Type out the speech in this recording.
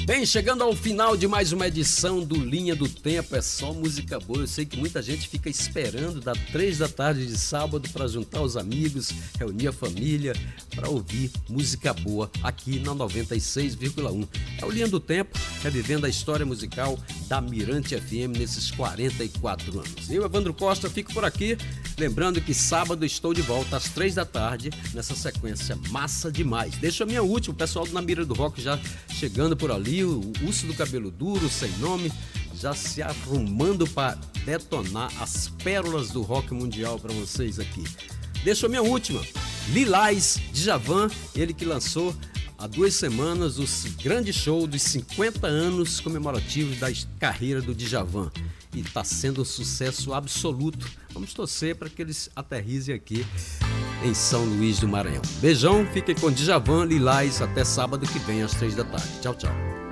Bem, chegando ao final de mais uma edição do Linha do Tempo, é só música boa. Eu sei que muita gente fica esperando das 3 da tarde de sábado para juntar os amigos, reunir a família, para ouvir música boa aqui na 96,1. É o Linha do Tempo, revivendo a história musical da Mirante FM nesses 44 anos. Eu, Evandro Costa, fico por aqui, lembrando que sábado estou de volta às 3 da tarde, nessa sequência massa demais. Deixa a minha última, o pessoal do Na Mira do Rock já chegando por ali, o Urso do Cabelo Duro, Sem Nome, já se arrumando para detonar as pérolas do rock mundial para vocês aqui. Deixa a minha última, Lilás, Djavan, ele que lançou há 2 semanas o grande show dos 50 anos comemorativos da carreira do Djavan. E está sendo um sucesso absoluto. Vamos torcer para que eles aterrissem aqui em São Luís do Maranhão. Beijão, fiquem com Djavan, Lilás, até sábado que vem às 3 da tarde. Tchau, tchau.